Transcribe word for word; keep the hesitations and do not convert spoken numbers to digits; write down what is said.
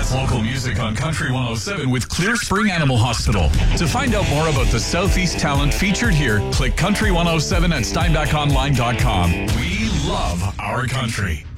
That's local music on Country one oh seven with Clear Spring Animal Hospital. To find out more about the Southeast talent featured here, click Country one oh seven at steinbach online dot com. We love our country.